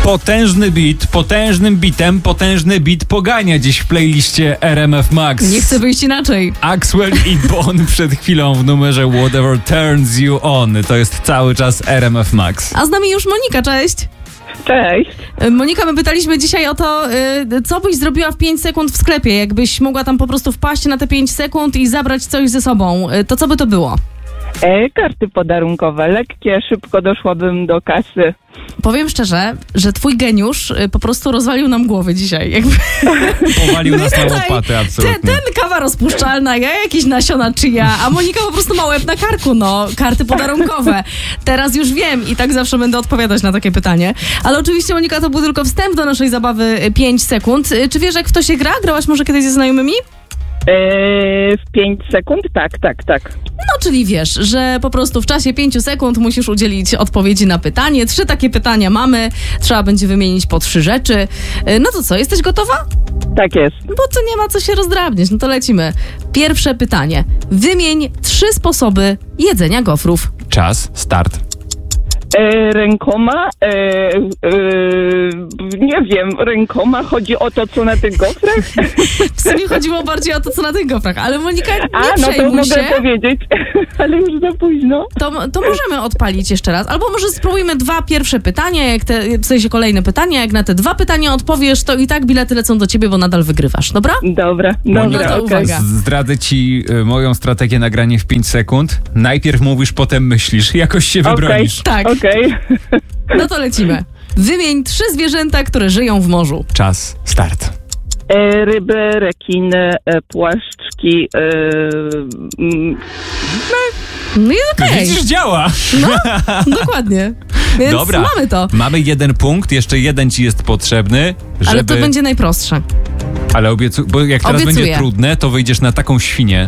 Potężny beat, potężnym bitem, potężny beat pogania dziś w playliście RMF Max. Nie chcę wyjść inaczej. Axwell i Bon przed chwilą w numerze Whatever Turns You On. To jest cały czas RMF Max. A z nami już Monika, cześć. Cześć. Monika, my pytaliśmy dzisiaj o to, co byś zrobiła w 5 sekund w sklepie, jakbyś mogła tam po prostu wpaść na te 5 sekund i zabrać coś ze sobą. To co by to było? Karty podarunkowe, lekkie, szybko doszłabym do kasy. Powiem szczerze, że twój geniusz po prostu rozwalił nam głowy dzisiaj. Powalił nas na łopatę, absolutnie. Ten kawa rozpuszczalna, ja jakieś nasiona chia, a Monika po prostu ma łeb na karku, karty podarunkowe. Teraz już wiem i tak zawsze będę odpowiadać na takie pytanie. Ale oczywiście, Monika, to był tylko wstęp do naszej zabawy 5 sekund. Czy wiesz, jak w to się gra? Grałaś może kiedyś ze znajomymi? W 5 sekund? Tak. No, czyli wiesz, że po prostu w czasie 5 sekund musisz udzielić odpowiedzi na pytanie. 3 takie pytania mamy. Trzeba będzie wymienić po 3 rzeczy. No to co, jesteś gotowa? Tak jest. Bo to nie ma co się rozdrabniać. No to lecimy. Pierwsze pytanie. Wymień 3 sposoby jedzenia gofrów. Czas, start. Rękoma, nie wiem, rękoma chodzi o to, co na tych gofrach? W sumie chodziło bardziej o to, co na tych gofrach, ale Monika, nie to przejmuj mogę się. powiedzieć, ale już za późno. To możemy odpalić jeszcze raz. Albo może spróbujmy 2 pierwsze pytania, w sensie kolejne pytania. Jak na te 2 pytania odpowiesz, to i tak bilety lecą do ciebie, bo nadal wygrywasz, dobra? Dobra, no to uwaga. Zdradzę ci moją strategię nagrania w 5 sekund. Najpierw mówisz, potem myślisz. Jakoś się wybronisz. Tak. Okej. No to lecimy. Wymień 3 zwierzęta, które żyją w morzu. Czas, start. Ryby, rekiny, płaszczki. No jest okej. Widzisz, działa. No, dokładnie. Więc Dobra, mamy to. mamy 1 punkt, jeszcze 1 ci jest potrzebny, żeby... Ale to będzie najprostsze. Ale bo jak teraz Obiecuję. będzie trudne, to wyjdziesz na taką świnię.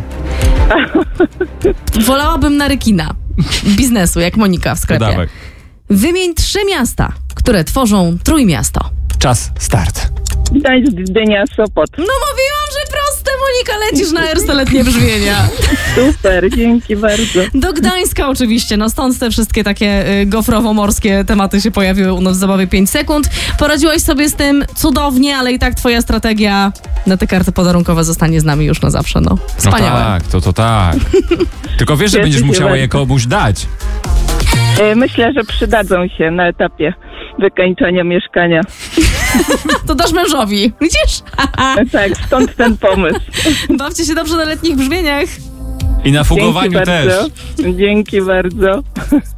Wolałabym na rekina biznesu, jak Monika w sklepie. Dawaj. Wymień 3 miasta, które tworzą Trójmiasto. Czas, start. Gdańsk, Gdynia, Sopot. No mówiłam, że proste, Monika, lecisz na R100-letnie brzmienia. Super, dzięki bardzo. Do Gdańska oczywiście, stąd te wszystkie takie gofrowo-morskie tematy się pojawiły u nas w zabawie 5 sekund. Poradziłaś sobie z tym cudownie, ale i tak twoja strategia na te karty podarunkowe zostanie z nami już na zawsze, Wspaniałe. No tak, to tak. Tylko wiesz, że będziesz musiała je komuś dać. Myślę, że przydadzą się na etapie wykańczania mieszkania. To dasz mężowi, widzisz? Tak, stąd ten pomysł. Bawcie się dobrze na letnich brzmieniach. I na fugowaniu też. Dzięki bardzo.